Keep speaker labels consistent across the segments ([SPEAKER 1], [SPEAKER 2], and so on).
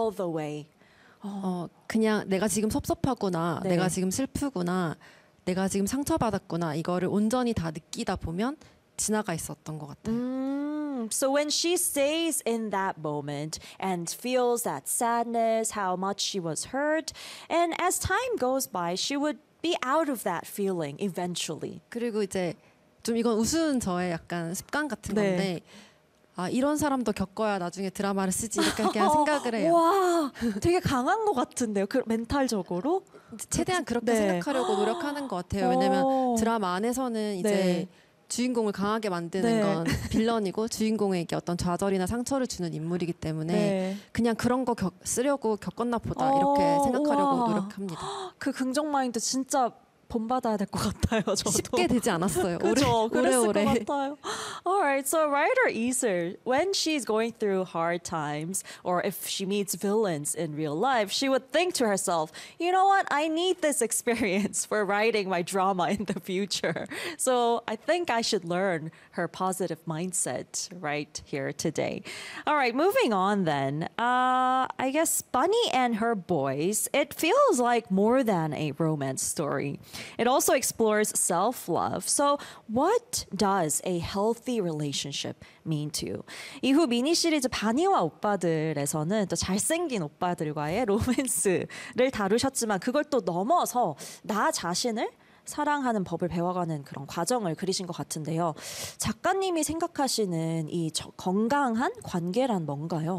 [SPEAKER 1] all the way.
[SPEAKER 2] 그냥 내가 지금 섭섭하구나,
[SPEAKER 1] 네.
[SPEAKER 2] 내가 지금 슬프구나, 내가 지금 상처받았구나 이거를 온전히 다 느끼다 보면 지나가 있었던 것 같아요.
[SPEAKER 1] So when she stays in that moment and feels that sadness, how much she was hurt, and as time goes by, she would be out of that feeling eventually.
[SPEAKER 2] 그리고 이제 좀 이건 우스운 저의 약간 습관 같은
[SPEAKER 1] 네.
[SPEAKER 2] 건데 이런 사람도 겪어야 나중에 드라마를 쓰지 이렇게 그냥 생각을 해요.
[SPEAKER 1] 와, 되게 강한 것 같은데요. 그 멘탈적으로.
[SPEAKER 2] 최대한 그렇게
[SPEAKER 1] 네.
[SPEAKER 2] 생각하려고 노력하는 것 같아요. 왜냐면 드라마 안에서는 이제
[SPEAKER 1] 네.
[SPEAKER 2] 주인공을 강하게 만드는
[SPEAKER 1] 네.
[SPEAKER 2] 건 빌런이고 주인공에게 어떤 좌절이나 상처를 주는 인물이기 때문에
[SPEAKER 1] 네.
[SPEAKER 2] 그냥 그런 거 쓰려고 겪었나 보다 이렇게 생각하려고
[SPEAKER 1] 우와.
[SPEAKER 2] 노력합니다.
[SPEAKER 1] 그 긍정 마인드 진짜 본받아야 될 것 같아요. 저도.
[SPEAKER 2] 쉽게 되지 않았어요.
[SPEAKER 1] 그죠? 그랬을
[SPEAKER 2] 오래오래.
[SPEAKER 1] 것 같아요. Alright, so writer Iser, when she's going through hard times or if she meets villains in real life, she would think to herself, you know what, I need this experience for writing my drama in the future. So I think I should learn her positive mindset right here today. Alright, moving on then. I guess Bunny and her boys, it feels like more than a romance story. It also explores self-love. So what does a healthy relationship mean to you? 이후 미니 시리즈 바니와 오빠들에서는 또 잘생긴 오빠들과의 로맨스를 다루셨지만 그걸 또 넘어서 나 자신을 사랑하는 법을 배워가는 그런 과정을 그리신 것 같은데요. 작가님이 생각하시는 이 건강한 관계란 뭔가요?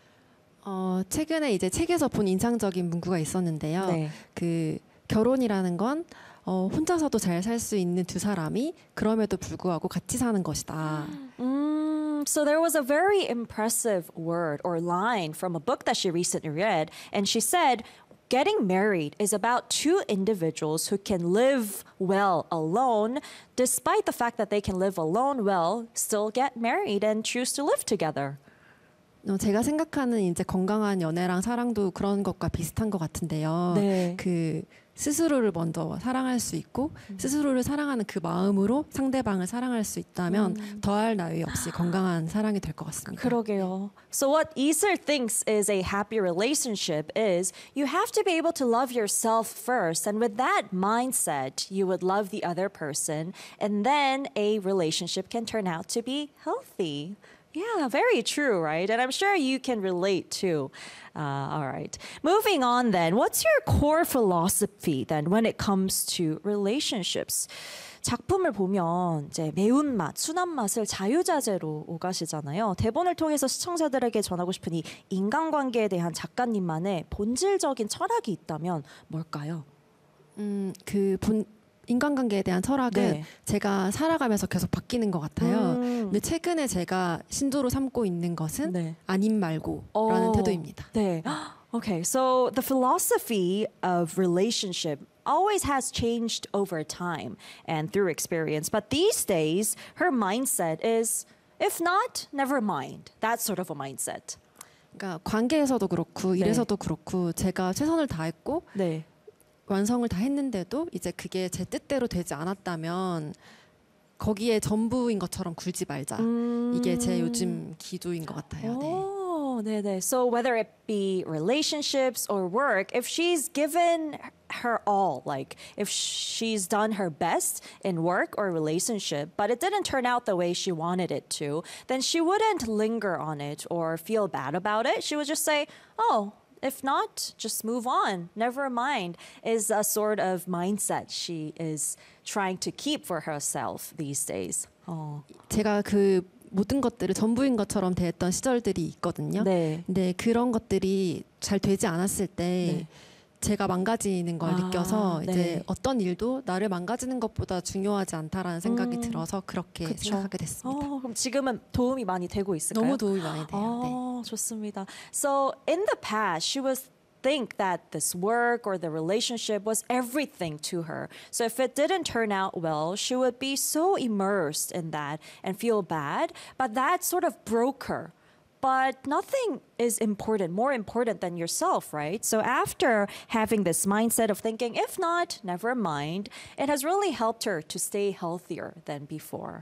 [SPEAKER 2] 최근에 이제 책에서 본 인상적인 문구가 있었는데요.
[SPEAKER 1] 네.
[SPEAKER 2] 그 결혼이라는 건 혼자서도 잘 살 수 있는 두 사람이 그럼에도 불구하고 같이 사는 것이다.
[SPEAKER 1] So there was a very impressive word or line from a book that she recently read, and she said, getting married is about two individuals who can live well alone, despite the fact that they can live alone well, still get married and choose to live together.
[SPEAKER 2] 제가 생각하는 이제 건강한 연애랑 사랑도 그런 것과 비슷한 것 같은데요.
[SPEAKER 1] 네.
[SPEAKER 2] 그 스스로를 먼저 사랑할 수 있고 스스로를 사랑하는 그 마음으로 상대방을 사랑할 수 있다면 더할 나위 없이 건강한 사랑이 될 것 같습니다.
[SPEAKER 1] 그러게요. So what Iser thinks is a happy relationship is you have to be able to love yourself first, and with that mindset, you would love the other person, and then a relationship can turn out to be healthy. Yeah, very true, right? And I'm sure you can relate too. All right. Moving on then, what's your core philosophy then when it comes to relationships? 작품을 보면 이제 매운맛, 순한맛을 자유자재로 오가시잖아요. 대본을 통해서 시청자들에게 전하고 싶은 이 인간관계에 대한 작가님만의 본질적인 철학이 있다면 뭘까요?
[SPEAKER 2] 인간관계에 대한 철학은
[SPEAKER 1] 네.
[SPEAKER 2] 제가 살아가면서 계속 바뀌는 것 같아요. 근데 최근에 제가 신조로 삼고 있는 것은
[SPEAKER 1] 네.
[SPEAKER 2] 아님 말고라는 태도입니다.
[SPEAKER 1] 네. Okay, so the philosophy of relationship always has changed over time and through experience. But these days, her mindset is, if not, never mind. That sort of a mindset.
[SPEAKER 2] 그러니까 관계에서도 그렇고 일에서도 그렇고 제가 최선을 다했고
[SPEAKER 1] 네.
[SPEAKER 2] 완성을 다 했는데도 이제 그게 제 뜻대로 되지 않았다면 거기에 전부인 것처럼 굴지 말자. 이게 제 요즘 기조인 것 같아요. 네.
[SPEAKER 1] Oh, 네네. So whether it be relationships or work, if she's given her all, like if she's done her best in work or relationship, but it didn't turn out the way she wanted it to, then she wouldn't linger on it or feel bad about it. She would just say, oh, if not, just move on. Never mind is a sort of mindset she is trying to keep for herself these days.
[SPEAKER 2] 제가 그 모든 것들을 전부인 것처럼 대했던 시절들이 있거든요.
[SPEAKER 1] 네.
[SPEAKER 2] 근데 그런 것들이 잘 되지 않았을 때 제가 망가지는 걸 느껴서
[SPEAKER 1] 네.
[SPEAKER 2] 이제 어떤 일도 나를 망가지는 것보다 중요하지 않다라는 생각이 들어서 그렇게 생각하게 됐습니다.
[SPEAKER 1] 그럼 지금은 도움이 많이 되고 있을까요?
[SPEAKER 2] 너무 도움이 많이 돼요. 네.
[SPEAKER 1] 좋습니다. So in the past, she was think that this work or the relationship was everything to her. So if it didn't turn out well, she would be so immersed in that and feel bad. But that sort of broke her. But nothing is more important than yourself, right? So after having this mindset of thinking, if not, never mind, it has really helped her to stay healthier than before.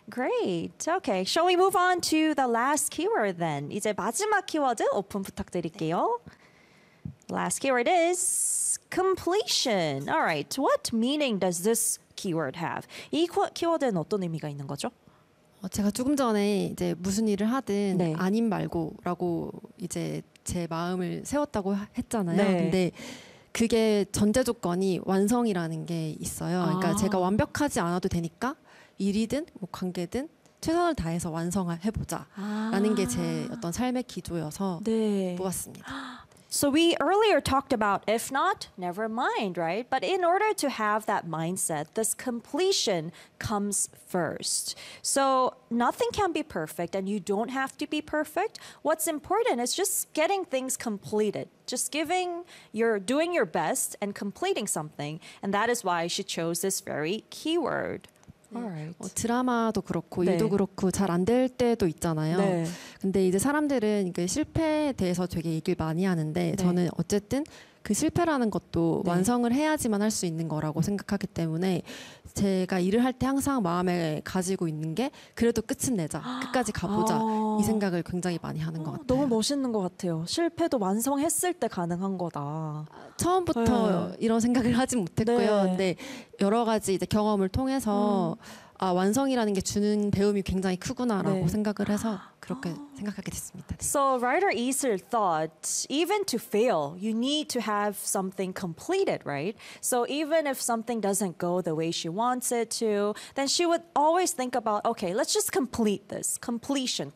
[SPEAKER 1] Great. Okay. Shall we move on to the last keyword then? 이제 마지막 키워드 오픈 부탁드릴게요. Last keyword is completion. All right. What meaning does this keyword have? 이 키워드는 어떤 의미가 있는 거죠?
[SPEAKER 2] 제가 조금 전에 이제 무슨 일을 하든
[SPEAKER 1] 네.
[SPEAKER 2] 아님 말고라고 이제 제 마음을 세웠다고 했잖아요.
[SPEAKER 1] 네.
[SPEAKER 2] 근데 그게 전제 조건이 완성이라는 게 있어요. 그러니까 제가 완벽하지 않아도 되니까 일이든 뭐 관계든 최선을 다해서 완성해보자라는 게 제 어떤 삶의 기조여서
[SPEAKER 1] 네.
[SPEAKER 2] 뽑았습니다.
[SPEAKER 1] So we earlier talked about if not, never mind, right? But in order to have that mindset, this completion comes first. So nothing can be perfect and you don't have to be perfect. What's important is just getting things completed. Just doing your best and completing something. And that is why she chose this very keyword. Alright.
[SPEAKER 2] 드라마도 그렇고
[SPEAKER 1] 네.
[SPEAKER 2] 일도 그렇고 잘 안 될 때도 있잖아요.
[SPEAKER 1] 네.
[SPEAKER 2] 근데 이제 사람들은 그 실패에 대해서 되게 얘기를 많이 하는데 저는 어쨌든 그 실패라는 것도
[SPEAKER 1] 네.
[SPEAKER 2] 완성을 해야지만 할 수 있는 거라고 생각하기 때문에 제가 일을 할 때 항상 마음에 가지고 있는 게 그래도 끝은 내자, 끝까지 가보자 이 생각을 굉장히 많이 하는 것 같아요.
[SPEAKER 1] 너무 멋있는 것 같아요. 실패도 완성했을 때 가능한 거다.
[SPEAKER 2] 처음부터 이런 생각을 하진 못했고요.
[SPEAKER 1] 네.
[SPEAKER 2] 근데 여러 가지 이제 경험을 통해서 완성이라는 게 주는 배움이 굉장히 크구나라고
[SPEAKER 1] 네.
[SPEAKER 2] 생각을 해서 그렇게 생각하게 됐습니다. 네.
[SPEAKER 1] So writer Isil thought even to fail, you need to have something completed, right? So even if something doesn't go the way she wants it to, then she would always think about, okay, let's just complete this. Completion.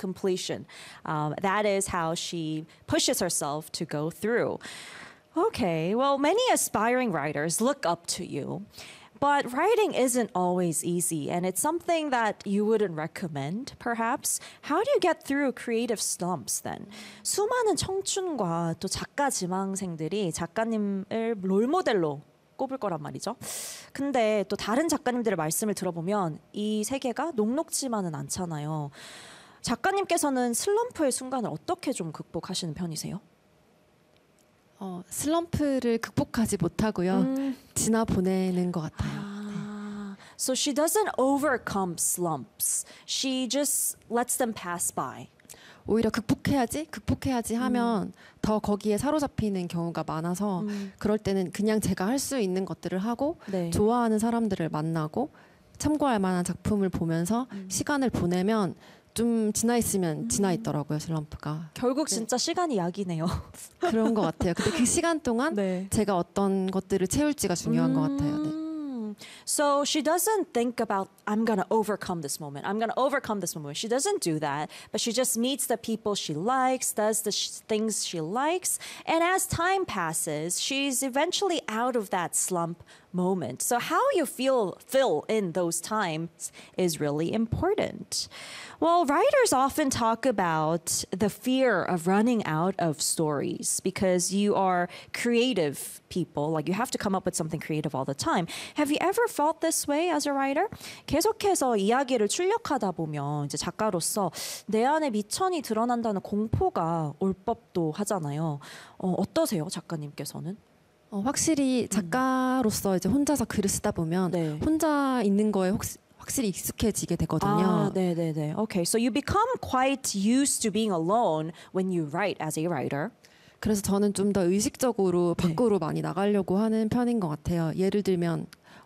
[SPEAKER 1] That is how she pushes herself to go through. Okay, well, many aspiring writers look up to you. But writing isn't always easy, and it's something that you wouldn't recommend, perhaps. How do you get through creative slumps then? 수많은 청춘과 또 작가 지망생들이 작가님을 롤모델로 꼽을 거란 말이죠. 근데 또 다른 작가님들의 말씀을 들어보면 이 세계가 녹록지만은 않잖아요. 작가님께서는 슬럼프의 순간을 어떻게 좀 극복하시는 편이세요?
[SPEAKER 2] 슬럼프를 극복하지 못하고요. 지나 보내는 것 같아요.
[SPEAKER 1] So she doesn't overcome slumps. She just lets them pass by.
[SPEAKER 2] 오히려 극복해야지 하면 더 거기에 사로잡히는 경우가 많아서 그럴 때는 그냥 제가 할 수 있는 것들을 하고
[SPEAKER 1] 네.
[SPEAKER 2] 좋아하는 사람들을 만나고 참고할 만한 작품을 보면서 시간을 보내면 좀 지나 있으면 지나 있더라고요, 슬럼프가.
[SPEAKER 1] 결국 진짜 시간이 약이네요.
[SPEAKER 2] 그런 것 같아요. 근데 그 시간 동안
[SPEAKER 1] 네.
[SPEAKER 2] 제가 어떤 것들을 채울지가 중요한 것 같아요. 네.
[SPEAKER 1] So she doesn't think about, I'm going to overcome this moment. She doesn't do that, but she just meets the people she likes, does the things she likes. And as time passes, she's eventually out of that slump moment. So how you fill in those times is really important. Well, writers often talk about the fear of running out of stories because you are creative people. Like you have to come up with something creative all the time. Have you ever felt this way as a writer? 계속해서 이야기를 출력하다 보면 이제 작가로서 내 안에 미천이 드러난다는 공포가 올 법도 하잖아요. 어떠세요, 작가님께서는?
[SPEAKER 2] 확실히 작가로서 이제 혼자서 글을 쓰다 보면
[SPEAKER 1] 네.
[SPEAKER 2] 혼자 있는 거에 확실히 익숙해지게 되거든요.
[SPEAKER 1] 네네네. Okay, so you become quite used to being alone when you write as a writer.
[SPEAKER 2] 그래서 저는 좀 더 의식적으로 밖으로 많이 나가려고 하는 편인 것 같아요. 예를 들면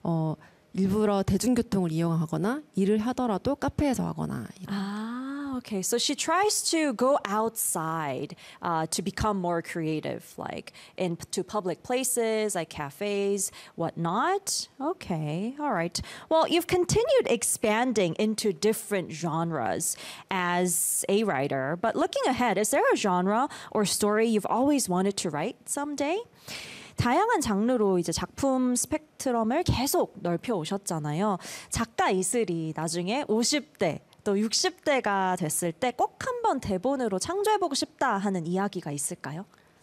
[SPEAKER 2] 일부러 대중교통을 이용하거나 일을 하더라도 카페에서 하거나
[SPEAKER 1] Okay. So she tries to go outside to become more creative, like into public places, like cafes, whatnot. Okay. All right. Well, you've continued expanding into different genres as a writer, but looking ahead, is there a genre or story you've always wanted to write someday? 다양한 장르로 이제 작품 스펙트럼을 계속 넓혀 오셨잖아요. 작가 이슬이 나중에 50대 또 60대가 됐을 때 꼭 한번 대본으로 창조해보고 싶다 하는 이야기가 있을까요?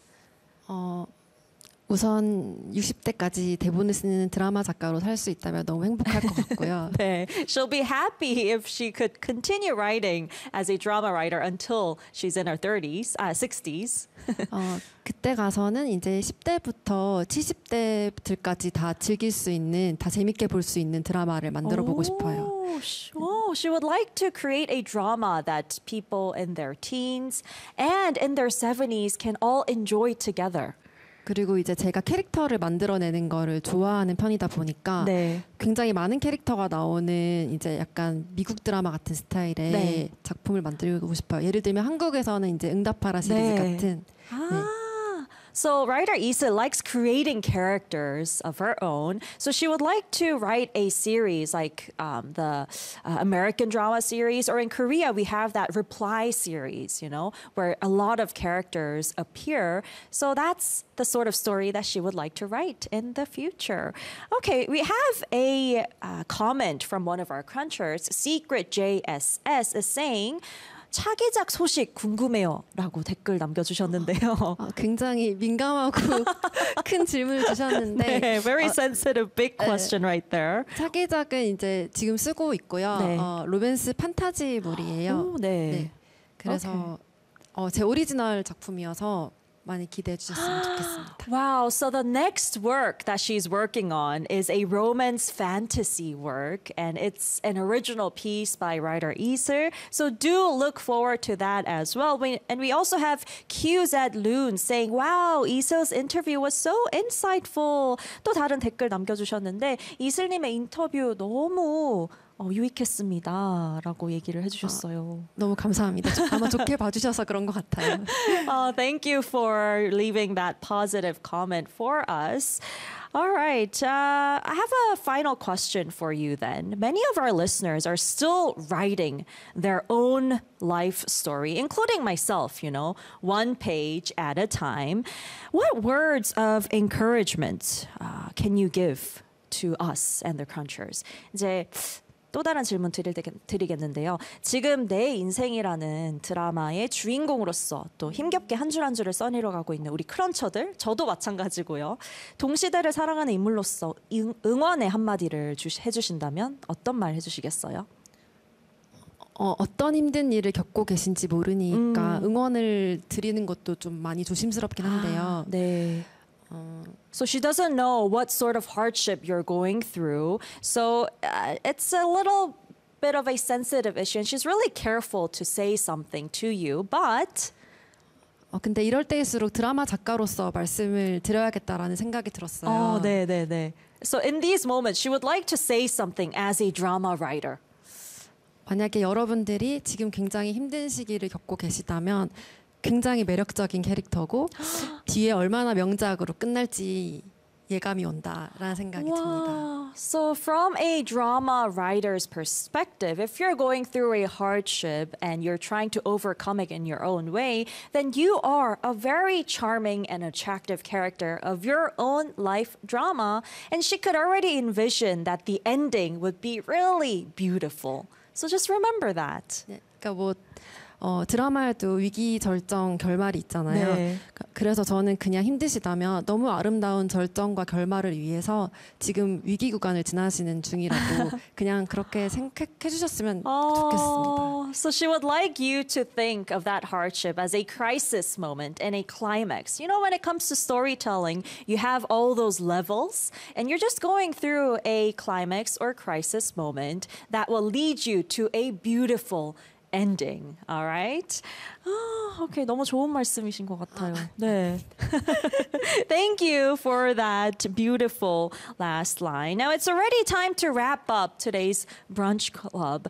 [SPEAKER 2] 우선 60대까지 대본을 쓰는 드라마 작가로 살 수 있다면 너무 행복할 것 같고요.
[SPEAKER 1] 네, she'll be happy if she could continue writing as a drama writer until she's in her 60s.
[SPEAKER 2] 그때 가서는 이제 10대부터 70대들까지 다 즐길 수 있는, 다 재밌게 볼 수 있는 드라마를 만들어 보고 싶어요.
[SPEAKER 1] she would like to create a drama that people in their teens and in their 70s can all enjoy together.
[SPEAKER 2] 그리고 이제 제가 캐릭터를 만들어내는 거를 좋아하는 편이다 보니까
[SPEAKER 1] 네.
[SPEAKER 2] 굉장히 많은 캐릭터가 나오는 이제 약간 미국 드라마 같은 스타일의
[SPEAKER 1] 네.
[SPEAKER 2] 작품을 만들고 싶어요. 예를 들면 한국에서는 이제 응답하라 시리즈
[SPEAKER 1] 네.
[SPEAKER 2] 같은. 네.
[SPEAKER 1] So writer Issa likes creating characters of her own. So she would like to write a series like the American drama series, or in Korea we have that Reply series, you know, where a lot of characters appear. So that's the sort of story that she would like to write in the future. Okay, we have a comment from one of our crunchers. Secret JSS is saying, 차기작 소식 궁금해요라고 댓글 남겨주셨는데요.
[SPEAKER 2] 굉장히 민감하고 큰 질문을 주셨는데
[SPEAKER 1] 네, very sensitive, big question right there.
[SPEAKER 2] 차기작은 이제 지금 쓰고 있고요.
[SPEAKER 1] 네.
[SPEAKER 2] 로맨스 판타지물이에요.
[SPEAKER 1] 오, 네.
[SPEAKER 2] 네. 그래서 제 오리지널 작품이어서 많이 기대해 주셨으면 좋겠습니다.
[SPEAKER 1] Wow, so the next work that she's working on is a romance fantasy work, and it's an original piece by writer Iser. So do look forward to that as well. And we also have QZ Loon saying, wow, Iser's interview was so insightful. 또 다른 댓글 남겨주셨는데, 이슬님의 인터뷰 너무 유익했습니다. 라고 얘기를 해주셨어요.
[SPEAKER 2] 너무 감사합니다. 아마 좋게 봐주셔서 그런 것 같아요.
[SPEAKER 1] Thank you for leaving that positive comment for us. All right. I have a final question for you then. Many of our listeners are still writing their own life story, including myself, you know, one page at a time. What words of encouragement can you give to us and the crunchers? 이제 또 다른 질문 드리겠는데요. 지금 내 인생이라는 드라마의 주인공으로서 또 힘겹게 한 줄 한 줄을 써내려가고 있는 우리 크런처들, 저도 마찬가지고요. 동시대를 사랑하는 인물로서 응원의 한마디를 해주신다면 어떤 말 해주시겠어요?
[SPEAKER 2] 어떤 힘든 일을 겪고 계신지 모르니까 응원을 드리는 것도 좀 많이 조심스럽긴 한데요.
[SPEAKER 1] 네. So she doesn't know what sort of hardship you're going through. So it's a little bit of a sensitive issue. And she's really careful to say something to you. But
[SPEAKER 2] 근데 이럴 때일수록 드라마 작가로서 말씀을 드려야겠다라는 생각이 들었어요.
[SPEAKER 1] 네. So in these moments, she would like to say something as a drama writer.
[SPEAKER 2] 만약에 여러분들이 지금 굉장히 힘든 시기를 겪고 계시다면 굉장히 매력적인 캐릭터고 뒤에 얼마나 명작으로 끝날지 예감이 온다라는 생각이 듭니다.
[SPEAKER 1] So from a drama writer's perspective, if you're going through a hardship and you're trying to overcome it in your own way, then you are a very charming and attractive character of your own life drama. And she could already envision that the ending would be really beautiful. So just remember that.
[SPEAKER 2] 네, 그러니까 드라마에도 위기 절정 결말이 있잖아요.
[SPEAKER 1] 네.
[SPEAKER 2] 그래서 저는 그냥 힘드시다면 너무 아름다운 절정과 결말을 위해서 지금 위기 구간을 지나시는 중이라고 그냥 그렇게 생각해 주셨으면 좋겠습니다.
[SPEAKER 1] So she would like you to think of that hardship as a crisis moment and a climax. You know, when it comes to storytelling, you have all those levels and you're just going through a climax or crisis moment that will lead you to a beautiful ending. All right? Okay. 너무 좋은 말씀이신 것 같아요. 네. Thank you for that beautiful last line. Now it's already time to wrap up today's brunch club.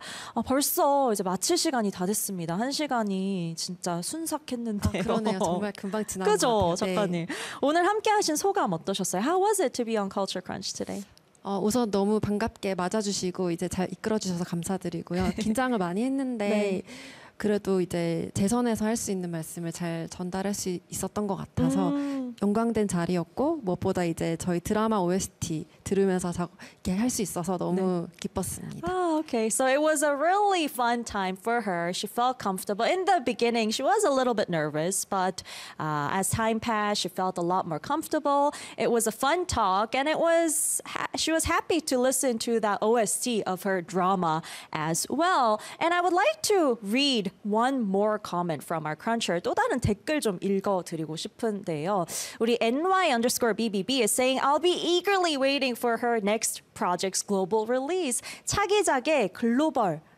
[SPEAKER 1] 벌써 이제 마칠 시간이 다 됐습니다. 1시간이 진짜 순삭했는데요.
[SPEAKER 2] 그러네요. 정말 금방 지난
[SPEAKER 1] 그죠,
[SPEAKER 2] 것 같아요.
[SPEAKER 1] 작가님. 오늘 함께 하신 소감 어떠셨어요? How was it to be on Culture Crunch today?
[SPEAKER 2] 우선 너무 반갑게 맞아주시고 이제 잘 이끌어주셔서 감사드리고요. 긴장을 많이 했는데
[SPEAKER 1] 네.
[SPEAKER 2] 그래도 이제 제 선에서 할 수 있는 말씀을 잘 전달할 수 있었던 것 같아서 영광된 자리였고 무엇보다 이제 저희 드라마 OST 들으면서 이렇게 할 수 있어서 너무 기뻤습니다.
[SPEAKER 1] Okay. So it was a really fun time for her. She felt comfortable. In the beginning, she was a little bit nervous, but as time passed, she felt a lot more comfortable. It was a fun talk, and she was happy to listen to that OST of her drama as well. And I would like to read one more comment from our cruncher. 또 다른 댓글 좀 읽어드리고 싶은데요. 우리 ny_BBB is saying, I'll be eagerly waiting for her next project's global release. 차기작의 글로벌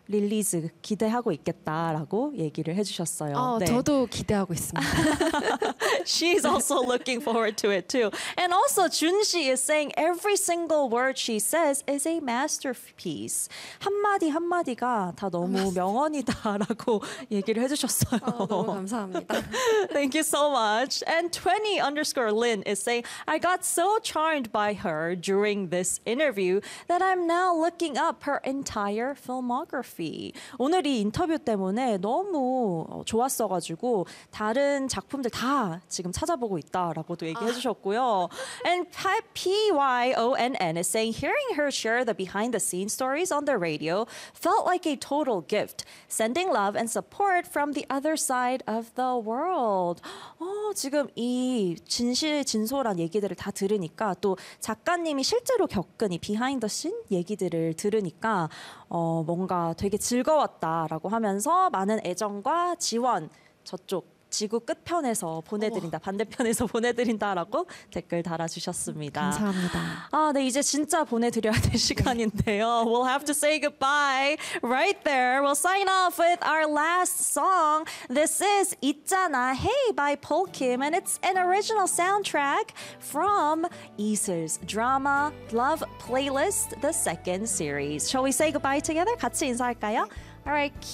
[SPEAKER 1] 릴리즈 기대하고 있겠다라고 얘기를 해주셨어요. 네.
[SPEAKER 2] 저도 기대하고 있습니다.
[SPEAKER 1] She's also looking forward to it too. And also 준씨 is saying every single word she says is a masterpiece. 한마디 한마디가 다 너무 명언이다라고 얘기를 해주셨어요.
[SPEAKER 2] 너무 감사합니다.
[SPEAKER 1] Thank you so much. And 20_Lynn is saying, I got so charmed by her during this interview that I'm now looking up her entire filmography. 오늘 이 인터뷰 때문에 너무 좋았어가지고 다른 작품들 다 지금 찾아보고 있다라고도 얘기해 주셨고요. And PYONN is saying, hearing her share the behind-the-scenes stories on the radio felt like a total gift, sending love and support from the other side of the world. 지금 이 진솔한 얘기들을 다 들으니까 또 작가님이 실제로 겪은 이 비하인드-씬 얘기들을 들으니까 뭔가 되게 즐거웠다라고 하면서 많은 애정과 지원 저쪽 지구 끝편에서 보내드린다, 반대편에서 보내드린다라고 댓글 달아주셨습니다.
[SPEAKER 2] 감사합니다.
[SPEAKER 1] 네, 이제 진짜 보내드려야 될 시간인데요. We'll have to say goodbye right there. We'll sign off with our last song. This is 있잖아 Hey by Paul Kim, and it's an original soundtrack from 이슬's drama Love Playlist, the second series. Shall we say goodbye together? 같이 인사할까요? All right.